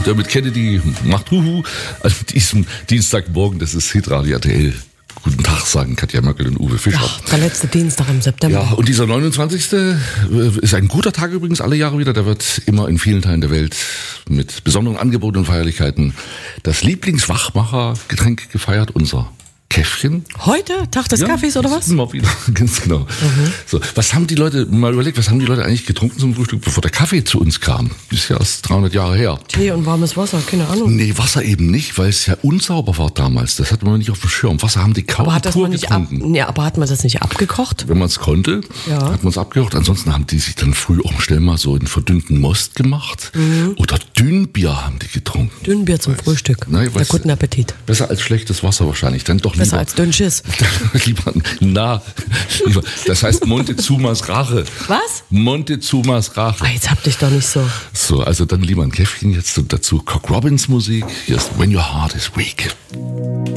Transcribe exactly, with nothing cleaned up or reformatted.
Dermot Kennedy macht Huhu an diesem Dienstagmorgen. Das ist Hitradio R T L. Guten Tag, sagen Katja Möckel und Uwe Fischer. Ja, der letzte Dienstag im September. Ja, und dieser neunundzwanzigste ist ein guter Tag übrigens, alle Jahre wieder. Der wird immer in vielen Teilen der Welt mit besonderen Angeboten und Feierlichkeiten das Lieblingswachmacher-Getränk gefeiert, unser Käffchen. Heute? Tag des Ja, Kaffees oder was? Immer wieder, ganz genau. Mhm. So, was haben die Leute, mal überlegt, was haben die Leute eigentlich getrunken zum Frühstück, bevor der Kaffee zu uns kam? Das ist ja erst dreihundert Jahre her. Tee und warmes Wasser, keine Ahnung. Nee, Wasser eben nicht, weil es ja unsauber war damals. Das hatte man nicht auf dem Schirm. Wasser haben die kaum Aber hat, das pur man nicht ab, getrunken. ja, aber hat man das nicht abgekocht? Wenn man es konnte, Ja. hat man es abgekocht. Ansonsten haben die sich dann früh auch schnell mal so einen verdünnten Most gemacht. Mhm. Oder Dünnbier haben die getrunken. Dünnbier zum Frühstück. Nein, Na, guten Appetit. Besser als schlechtes Wasser wahrscheinlich. Dann doch lieber. Besser als Dünnschiss. lieber, na, lieber. Das heißt Montezumas Rache. Was? Montezumas Rache. Ah, jetzt hab dich doch nicht so. So, also dann lieber ein Käffchen jetzt und dazu Cock Robins Musik. Hier ist When Your Heart is Weak.